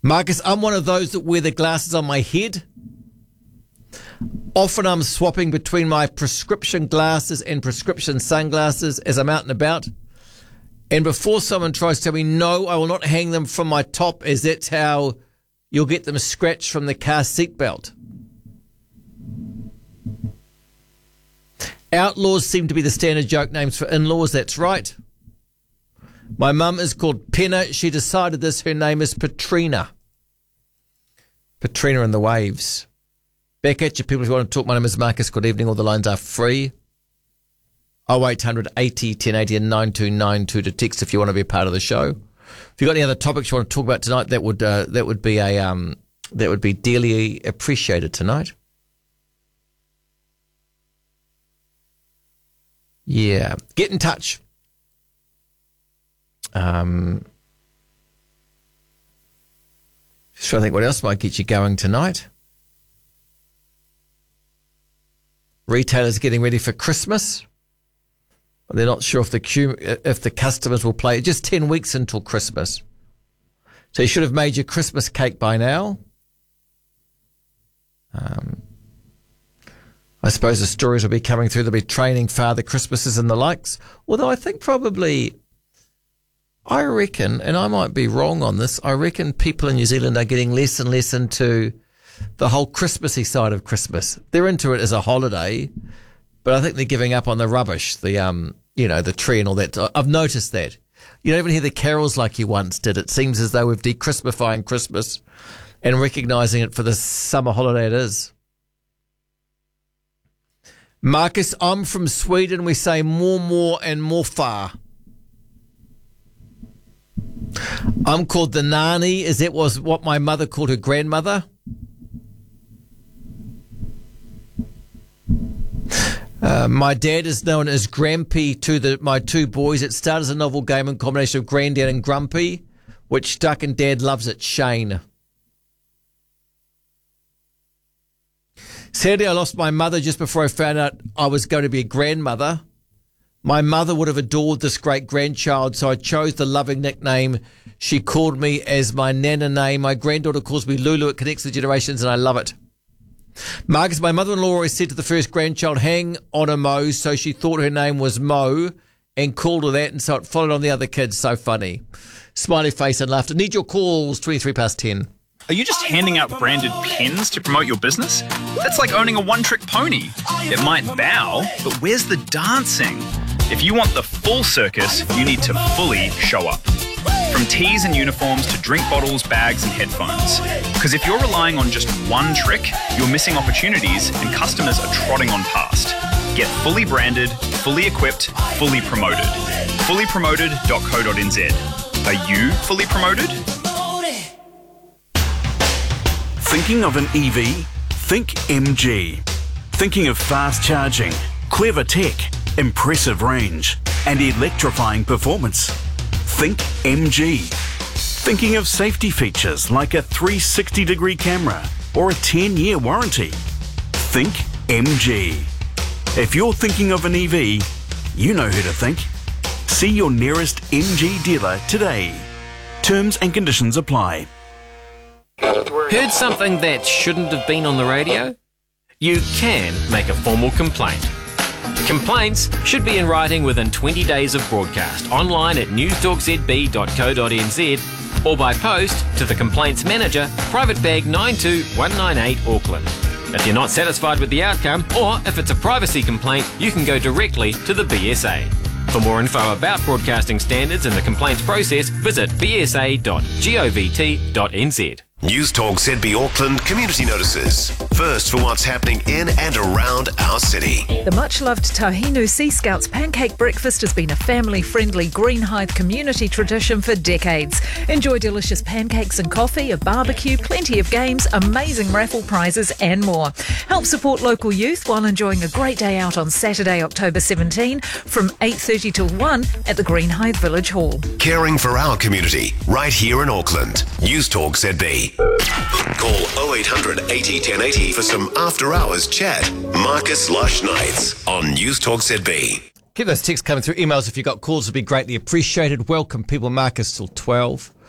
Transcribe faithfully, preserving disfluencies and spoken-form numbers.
Marcus, I'm one of those that wear the glasses on my head. Often I'm swapping between my prescription glasses and prescription sunglasses as I'm out and about. And before someone tries to tell me, no, I will not hang them from my top, as that's how you'll get them scratched from the car seatbelt. Outlaws seem to be the standard joke names for in-laws, that's right. My mum is called Penna. She decided this. Her name is Petrina. Petrina and the Waves. Back at you, people, if you want to talk. My name is Marcus. Good evening. All the lines are free. oh eight hundred eighty ten eighty and nine two nine two to text if you want to be a part of the show. If you've got any other topics you want to talk about tonight, that would uh, that would be a um that would be dearly appreciated tonight. Yeah, get in touch. Um, just trying to think what else might get you going tonight. Retailers getting ready for Christmas. They're not sure if the if the customers will play. Just ten weeks until Christmas, so you should have made your Christmas cake by now. Um, I suppose the stories will be coming through. They'll be training Father Christmases and the likes. Although I think probably, I reckon, and I might be wrong on this, I reckon people in New Zealand are getting less and less into the whole Christmassy side of Christmas. They're into it as a holiday, but I think they're giving up on the rubbish, the um, you know, the tree and all that. I've noticed that. You don't even hear the carols like you once did. It seems as though we're de-Christmifying Christmas and recognising it for the summer holiday it is. Marcus, I'm from Sweden. We say more, more, and more far. I'm called the Nani, as that was what my mother called her grandmother. Uh, my dad is known as Grampy to the, my two boys. It started as a novel game in combination of Granddad and Grumpy, which stuck, and Dad loves it, Shane. Sadly, I lost my mother just before I found out I was going to be a grandmother. My mother would have adored this great-grandchild, so I chose the loving nickname she called me as my nana name. My granddaughter calls me Lulu. It connects the generations, and I love it. Marcus, my mother-in-law always said to the first grandchild, hang on a Mo, so she thought her name was Mo and called her that, and so it followed on the other kids. So funny. Smiley face and laughter. Need your calls, twenty-three past ten. Are you just handing out branded pins to promote your business? That's like owning a one-trick pony. It might bow, but where's the dancing? If you want the full circus, you need to fully show up. From tees and uniforms to drink bottles, bags and headphones. Because if you're relying on just one trick, you're missing opportunities and customers are trotting on past. Get fully branded, fully equipped, fully promoted. fully promoted dot co dot n z. Are you fully promoted? Thinking of an E V? Think M G. Thinking of fast charging, clever tech, impressive range, and electrifying performance? Think M G. Thinking of safety features like a three hundred sixty degree camera or a ten year warranty? Think M G. If you're thinking of an E V, you know who to think. See your nearest M G dealer today. Terms and conditions apply. Heard something that shouldn't have been on the radio? You can make a formal complaint. Complaints should be in writing within twenty days of broadcast, online at news talk z b dot co dot n z or by post to the Complaints Manager, Private Bag nine two one nine eight Auckland. If you're not satisfied with the outcome, or if it's a privacy complaint, you can go directly to the B S A. For more info about broadcasting standards and the complaints process, visit b s a dot govt dot n z. News Talk Z B Auckland community notices. First for what's happening in and around our city. The much-loved Tahinu Sea Scouts pancake breakfast has been a family-friendly Greenhithe community tradition for decades. Enjoy delicious pancakes and coffee, a barbecue, plenty of games, amazing raffle prizes and more. Help support local youth while enjoying a great day out on Saturday, October seventeenth from eight thirty till one at the Greenhithe Village Hall. Caring for our community right here in Auckland. News Talk Z B. Call oh eight hundred eighty ten eighty for some after-hours chat. Marcus Lush Nights on News Talk Z B. Keep those texts coming through. Emails if you've got calls would be greatly appreciated. Welcome people. Marcus till twelve.